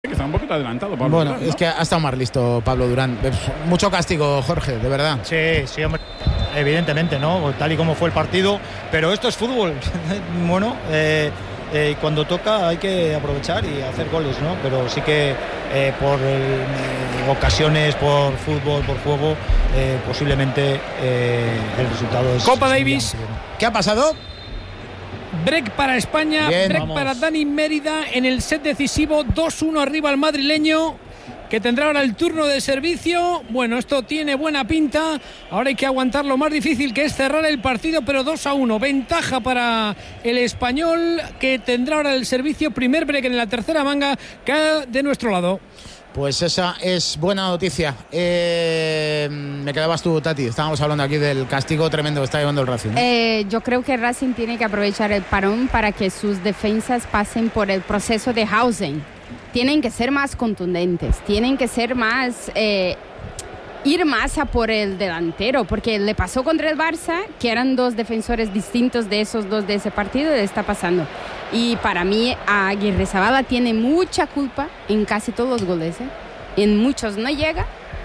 Que está un poquito adelantado, Pablo. Bueno, Durán, ¿no? es que ha estado más listo Pablo Durán. Mucho castigo, Jorge, de verdad. Sí, hombre. Evidentemente, ¿no? Tal y como fue el partido. Pero esto es fútbol. Bueno, cuando toca hay que aprovechar y hacer goles, ¿no? Pero sí que por ocasiones, por fútbol, por juego, posiblemente el resultado es... Copa Davis. ¿Qué ha pasado? Break para España, Bien, break vamos. para Dani Mérida en el set decisivo, 2-1 arriba al madrileño, que tendrá ahora el turno de servicio. Bueno, esto tiene buena pinta, ahora hay que aguantar lo más difícil, que es cerrar el partido, pero 2-1, ventaja para el español, que tendrá ahora el servicio, primer break en la tercera manga, que de nuestro lado. Pues esa es buena noticia. Me quedabas tú, Tati. Estábamos hablando aquí del castigo tremendo que está llevando el Racing, ¿no? Yo creo que Racing tiene que aprovechar el parón para que sus defensas pasen por el proceso de housing. Tienen que ser más contundentes, tienen que ser más... ir más a por el delantero, porque le pasó contra el Barça, que eran dos defensores distintos de esos dos de ese partido, le está pasando. Y para mí, Aguirrezabala tiene mucha culpa en casi todos los goles, ¿eh? En muchos no llega.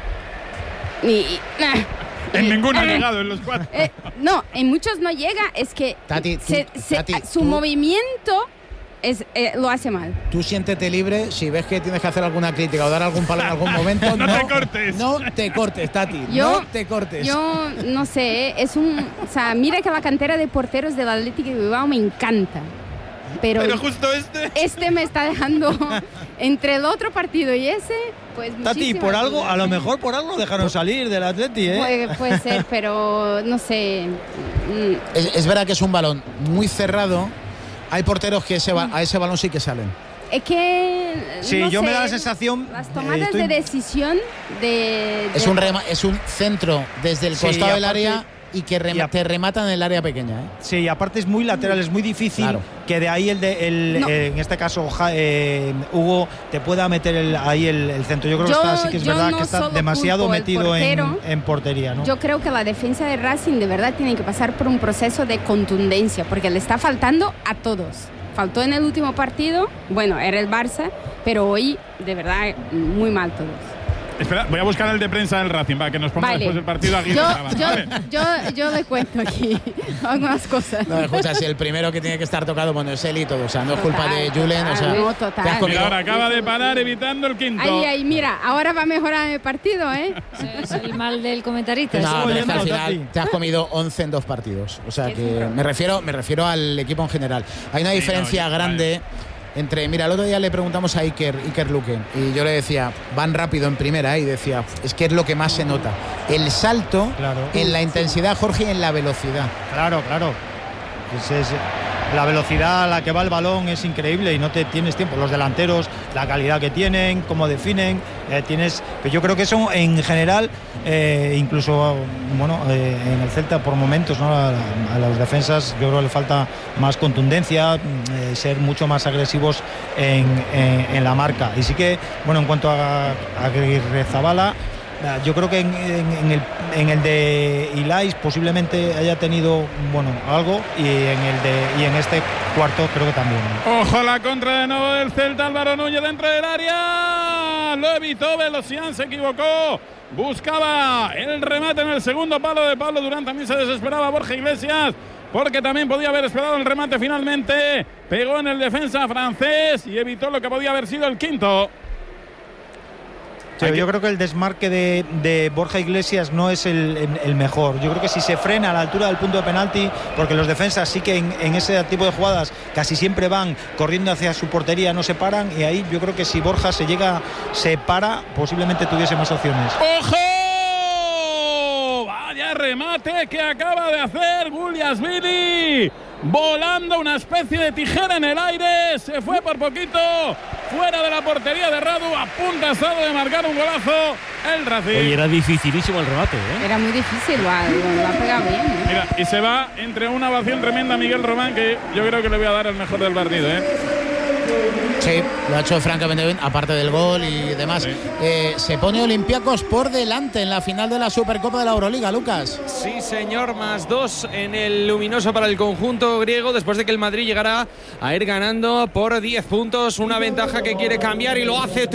En ninguno ha llegado, en los 4. No, en muchos no llega, es que Tati, su movimiento lo hace mal. Tú siéntete libre, si ves que tienes que hacer alguna crítica o dar algún palo en algún momento, No te cortes. No te cortes, Tati. No te cortes. Yo no sé, o sea, mira que la cantera de porteros del Atlético de Bilbao me encanta. Pero justo este me está dejando entre el otro partido y ese, pues Tati, por algo, a lo mejor por algo dejaron salir del Atleti, ¿eh? Puede ser, pero no sé. Es verdad que es un balón muy cerrado. Hay porteros que a ese balón sí que salen. Es que Sí, no yo sé, me da la sensación... las tomadas de decisión Es un centro desde el Sí, costado del aparte- área y que te rematan en el área pequeña, ¿eh? Sí, y aparte es muy lateral, es muy difícil Claro. que de ahí No. en este caso Hugo te pueda meter ahí el centro. Yo creo que sí que es yo verdad no que está solo demasiado culpo el metido portero. en portería, ¿no? Yo creo que la defensa de Racing de verdad tiene que pasar por un proceso de contundencia, porque le está faltando a todos. Faltó en el último partido, bueno, era el Barça, pero hoy de verdad muy mal todos. Espera, voy a buscar el de prensa del Racing, para que nos ponga Vale. después del partido aquí. Yo le cuento aquí algunas cosas. No, escucha, si el primero que tiene que estar tocado, bueno, es él y todo. O sea, no es culpa de Julen. O sea, no, total. te has comido- Ahora acaba de parar evitando el quinto. Ahí, mira, ahora va a mejorar el partido, ¿eh? Es el mal del comentarista. No, pero es que oyendo, al final Tati. te has comido 11 en 2 partidos. O sea Qué que duro. me refiero al equipo en general. Hay una diferencia grande entre... Mira, el otro día le preguntamos a Iker Luque y yo le decía, van rápido en primera, y decía, es que es lo que más se nota. El salto Claro. en la intensidad, Jorge, y en la velocidad. Claro. La velocidad a la que va el balón es increíble y no te tienes tiempo. Los delanteros, la calidad que tienen, cómo definen, pero yo creo que eso en general, incluso en el Celta por momentos, ¿no? A las defensas yo creo que le falta más contundencia, ser mucho más agresivos en la marca. Y sí que, bueno, en cuanto a Aguirrezabala, yo creo que en el de Ilais posiblemente haya tenido algo, y en este cuarto creo que también. Ojo, la contra de nuevo del Celta. Álvaro Núñez dentro del área. Lo evitó Velocián, se equivocó. Buscaba el remate en el segundo palo de Pablo Durán. También se desesperaba Borja Iglesias, porque también podía haber esperado el remate. Finalmente pegó en el defensa francés y evitó lo que podía haber sido el quinto. Sí, yo creo que el desmarque de Borja Iglesias no es el mejor. Yo creo que si se frena a la altura del punto de penalti, porque los defensas sí que en ese tipo de jugadas casi siempre van corriendo hacia su portería, no se paran, y ahí yo creo que si Borja se para, posiblemente tuviese más opciones. ¡Ojo! Vaya remate que acaba de hacer Guliasvili, volando una especie de tijera en el aire. Se fue por poquito fuera de la portería de Radu, a punto estado de marcar un golazo el Racing. Oye, era dificilísimo el remate, ¿eh? Era muy difícil, lo ha pegado bien, ¿eh? Mira, y se va entre una ovación tremenda a Miguel Román, que yo creo que le voy a dar el mejor del partido, ¿eh? Sí, lo ha hecho francamente bien, aparte del gol y demás. Sí. Se pone Olympiacos por delante en la final de la Supercopa de la Euroliga, Lucas. Sí, señor, +2 en el luminoso para el conjunto griego, después de que el Madrid llegara a ir ganando por 10 puntos. Una ventaja que quiere cambiar y lo hace